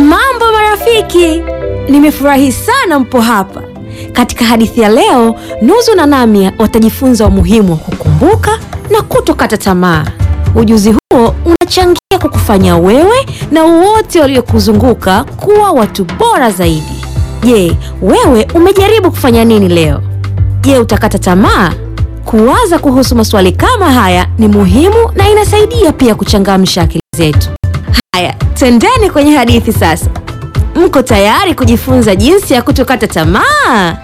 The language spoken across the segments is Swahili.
Mambo marafiki, nimefurahi sana mpo hapa. Katika hadithi ya leo, Nuzu na Namia watajifunza umuhimu wa kukumbuka na kutokata tamaa. Ujuzi huo unachangia kukufanya wewe na wote waliokuzunguka kuwa watu bora zaidi. Je, wewe umejaribu kufanya nini leo? Je, utakata tamaa? Kuwaza kuhusu maswali kama haya ni muhimu na inasaidia pia kuchangamsha akili zetu. Haya, twendeni kwenye hadithi sasa. Mko tayari kujifunza jinsi ya kutokata tamaa?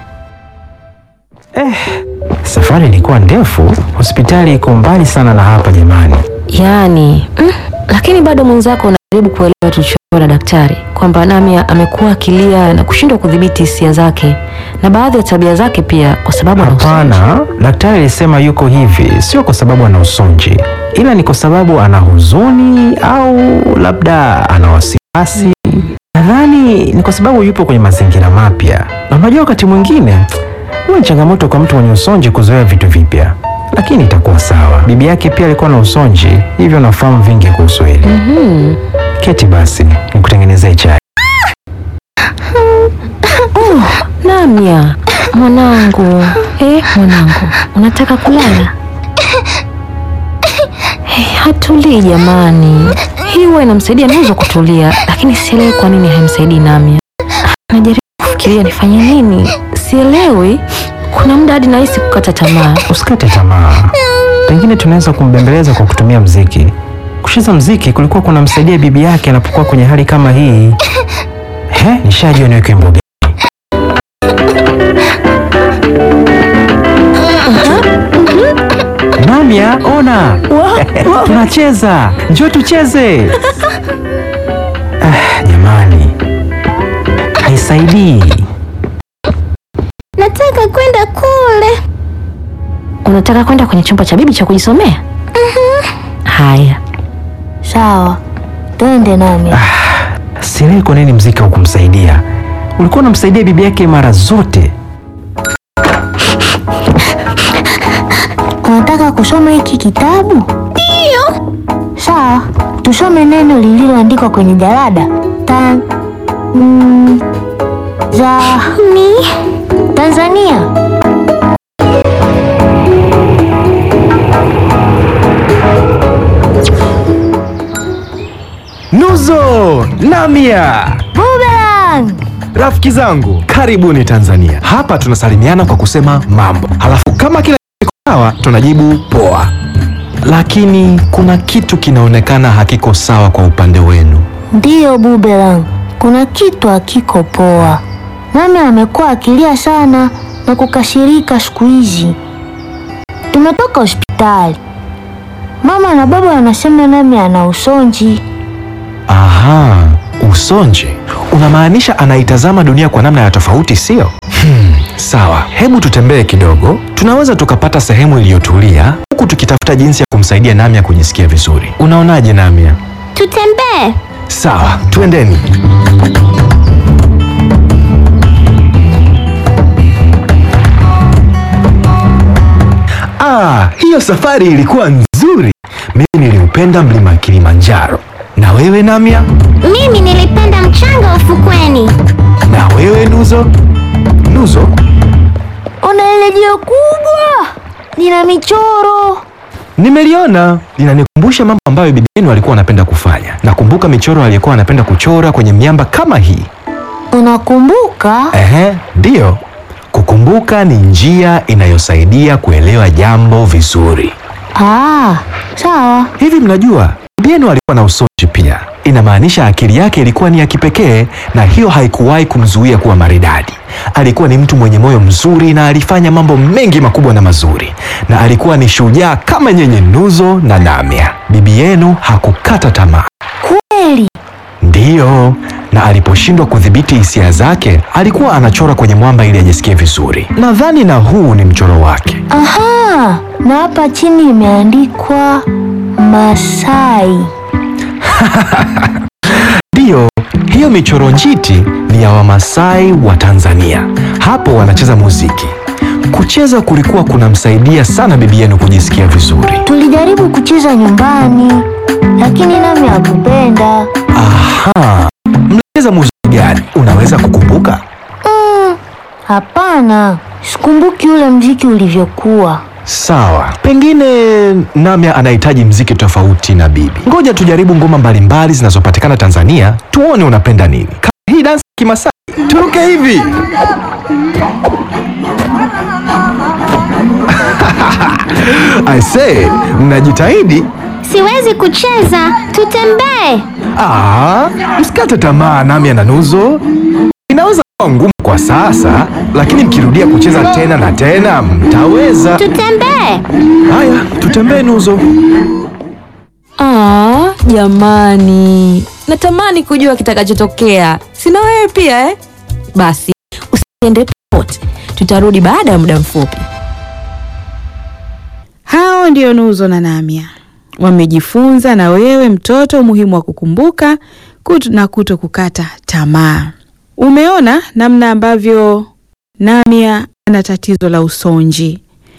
Safari ilikuwa ndefu, hospitali iko mbali sana na hapa jamani. Lakini bado mwenzako unajaribu kuelewa tulichoona daktari, kwamba Namia amekuwa akilia na kushindwa kudhibiti hisia zake na baadhi ya tabia zake pia kwa sababu ana usonji. Hapana, daktari alisema yuko hivi sio kwa sababu ana usonji, ila ni kwa sababu ana huzuni au labda ana wasiwasi. Nadhani ni kwa sababu yupo kwenye mazingira mapya. Na unajua wakati mwingine huwa ni changamoto kwa mtu mwenye usonji kuzoea vitu vipya. Lakini itakuwa sawa. Bibi yake pia alikuwa na usonji, hivyo nafahamu vingi kuhusu hili. Keti basi, nikutengenezee chai. Namia, mwanangu. Mwanangu, unataka kulala? Hatulii jamani. Hii huwa inamsaidia Nuzu kutulia, lakini sielewi kwa nini haimsaidii Namia. Najaribu kufikiria nifanye nini. Sielewi. Kuna muda hadi nahisi kukata tamaa. Usikate tamaa. Pengine tunaweza kumbembeleza kwa kutumia mziki. Kucheza mziki kulikuwa kunamsaidia bibi yake anapokuwa kwenye hali kama hii. Nishajua niweke wimbo gani. Namia, ona. Tunacheza. Njoo tucheze. Jamani. Haisaidii. Nataka kwenda kule. Unataka kwenda kwenye chumba cha bibi cha kujisomea? Haya. Sawa. Twende Namia. Sielewi kwa nini mziki haukumsaidia. Ulikuwa unamsaidia bibi yake mara zote. Unataka kusoma hiki kitabu? Ndio. Sawa. Tusome neno lililoandikwa kwenye jalada. Tanzania. Nuzo, Namia, Boomerang. rafiki zangu, karibuni Tanzania. Hapa tunasalimiana kwa kusema mambo, halafu kama kila kitu sawa tunajibu poa. Lakini kuna kitu kinaonekana hakiko sawa kwa upande wenu. Ndiyo Boomerang, kuna kitu hakiko poa. Namia amekuwa akilia sana na kukasirika siku hizi. Tumetoka hospitali. Mama na baba wanasema Namia ana usonji. Aha, usonji. Unamaanisha anaitazama dunia kwa namna ya tofauti, sio? Sawa, hebu tutembee kidogo. Tunaweza tukapata sehemu iliyotulia huku tukitafuta jinsi ya kumsaidia Namia kujisikia vizuri. Unaonaje Namia? Tutembee. Sawa, twendeni. Hiyo safari ilikuwa nzuri. Mimi niliupenda mlima Kilimanjaro. Na wewe Namia? Mimi nilipenda mchanga ufukweni. Na wewe Nuzo? Nuzo? Ona ile jiwe kubwa. Lina michoro. Nimeliona. Linanikumbusha mambo ambayo bibi yenu alikuwa anapenda kufanya. Nakumbuka michoro alikuwa anapenda kuchora kwenye miamba kama hii. Unakumbuka? Ndio. Kukumbuka ni njia inayosaidia kuelewa jambo vizuri. Sawa. Hivi mnajua, bibi yenu alikuwa na usonji pia. Inamaanisha akili yake ilikuwa ni ya kipekee na hiyo haikuwahi kumzuia kuwa maridadi. Alikuwa ni mtu mwenye moyo mzuri na alifanya mambo mengi makubwa na mazuri. Na alikuwa ni shujaa kama nyenye Nuzo na Namia. Bibi yenu hakukata tamaa. Kweli? Ndiyo, na aliposhindwa kudhibiti hisia zake, alikuwa anachora kwenye mwamba ili ajisikie vizuri. Nadhani na huu ni mchoro wake. Na hapa chini imeandikwa Masai. Ndiyo, hiyo michoro njiti ni ya Wamasai wa Tanzania. Hapo wanacheza muziki. Kucheza kulikuwa kunamsaidia sana bibi yenu kujisikia vizuri. Tulijaribu kucheza nyumbani, lakini Namia hakupenda. Mlicheza unaweza kukumbuka? Hapana, sikumbuki ule mziki ulivyokuwa. Sawa, pengine Namya anahitaji mziki tofauti na bibi. Ngoja tujaribu ngoma mbalimbali zinazopatikana Tanzania, tuone unapenda nini. Kama hii dansi Kimasai, turuke hivi. I say, mnajitahidi. Siwezi kucheza, tutembee. Msikate tamaa Namya na Nuzo. Inaweza kuwa ngumu kwa sasa, lakini mkirudia kucheza tena na tena mtaweza. Tutembee. Haya, tutembee Nuzo. Jamani, natamani kujua kitakachotokea. Sina wewe pia Basi usiende popote, tutarudi baada ya muda mfupi. Hao ndio Nuzo na Namya. Wamejifunza na wewe mtoto umuhimu wa kukumbuka na kuto kukata tamaa. Umeona namna ambavyo Namya ana tatizo la usonji.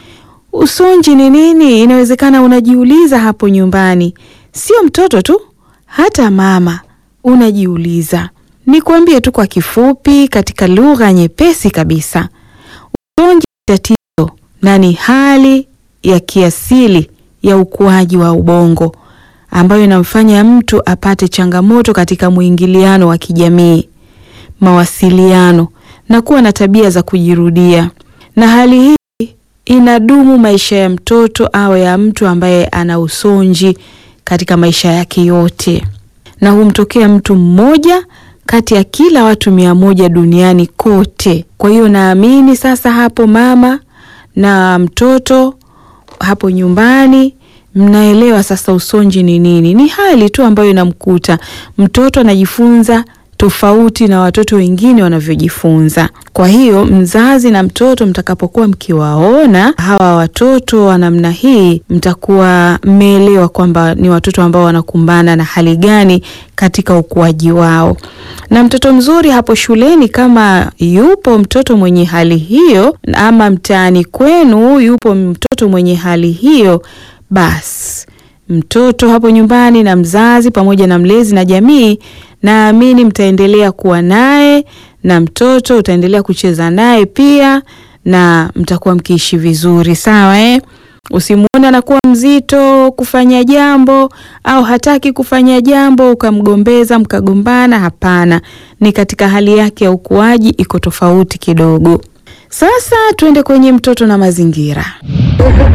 Usonji ni nini? Inawezekana unajiuliza hapo nyumbani. Sio mtoto tu, hata mama unajiuliza. Nikwambie tu kwa kifupi katika lugha nyepesi kabisa. Usonji ni tatizo na ni hali ya kiasili ya ukuaji wa ubongo ambayo inamfanya mtu apate changamoto katika muingiliano wa kijamii, mawasiliano na kuwa na tabia za kujirudia. Na hali hii inadumu maisha ya mtoto au ya mtu ambaye ana usonji katika maisha yake yote. Na humtokea mtu mmoja kati ya kila watu 100 duniani kote. Kwa hiyo naamini sasa hapo mama na mtoto hapo nyumbani mnaelewa sasa usonji ni nini. Ni hali tu ambayo inamkuta mtoto, anajifunza tofauti na watoto wengine wanavyojifunza. Kwa hiyo mzazi na mtoto mtakapokuwa mkiwaona hawa watoto wa namna hii, mtakuwa mmeelewa kwamba ni watoto ambao wanakumbana na hali gani katika ukuaji wao. Na mtoto mzuri hapo shuleni, kama yupo mtoto mwenye hali hiyo, ama mtaani kwenu yupo mtoto mwenye hali hiyo, basi mtoto hapo nyumbani na mzazi pamoja na mlezi na jamii, naamini mtaendelea kuwa naye na mtoto utaendelea kucheza naye pia na mtakuwa mkiishi vizuri. Sawa Usimuone anakuwa mzito kufanya jambo au hataki kufanya jambo ukamgombeza mkagombana. Hapana, ni katika hali yake ya ukuaji iko tofauti kidogo. Sasa tuende kwenye mtoto na mazingira.